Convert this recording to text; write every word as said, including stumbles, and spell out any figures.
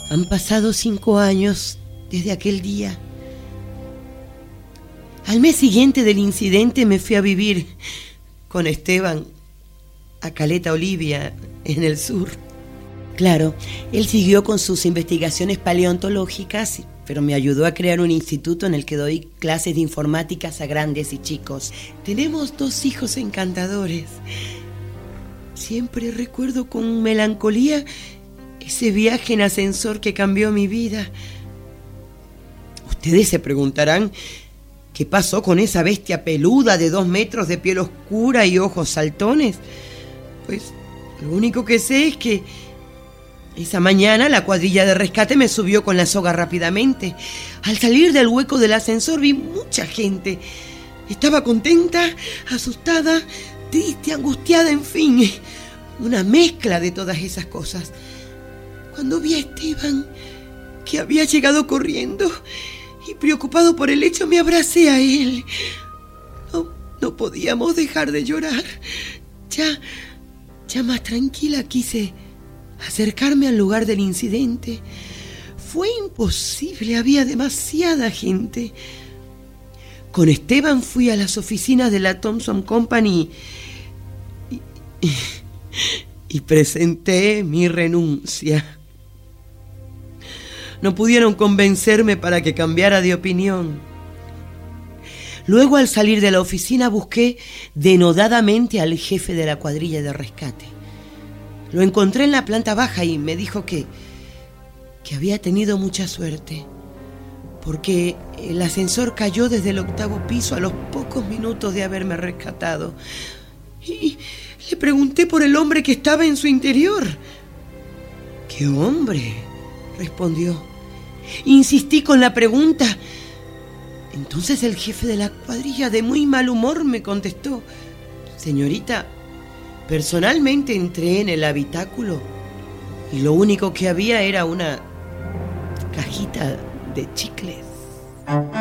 Han pasado cinco años desde aquel día. Al mes siguiente del incidente me fui a vivir con Esteban a Caleta Olivia, en el sur. Claro, él siguió con sus investigaciones paleontológicas, pero me ayudó a crear un instituto en el que doy clases de informáticas a grandes y chicos. Tenemos dos hijos encantadores. Siempre recuerdo con melancolía ese viaje en ascensor que cambió mi vida. Ustedes se preguntarán qué pasó con esa bestia peluda de dos metros de piel oscura y ojos saltones. Pues lo único que sé es que esa mañana la cuadrilla de rescate me subió con la soga rápidamente. Al salir del hueco del ascensor vi mucha gente. Estaba contenta, asustada, triste, angustiada, en fin, una mezcla de todas esas cosas. Cuando vi a Esteban, que había llegado corriendo y preocupado por el hecho, me abracé a él. No, no podíamos dejar de llorar. Ya, ya más tranquila quise acercarme al lugar del incidente. Fue imposible, había demasiada gente. Con Esteban fui a las oficinas de la Thomson Company y, y, y presenté mi renuncia. No pudieron convencerme para que cambiara de opinión. Luego, al salir de la oficina, busqué denodadamente al jefe de la cuadrilla de rescate. Lo encontré en la planta baja y me dijo que, que había tenido mucha suerte, porque el ascensor cayó desde el octavo piso a los pocos minutos de haberme rescatado. Y le pregunté por el hombre que estaba en su interior. ¿Qué hombre?, respondió. Insistí con la pregunta. Entonces el jefe de la cuadrilla, de muy mal humor, me contestó: señorita, personalmente entré en el habitáculo y lo único que había era una cajita de chicles.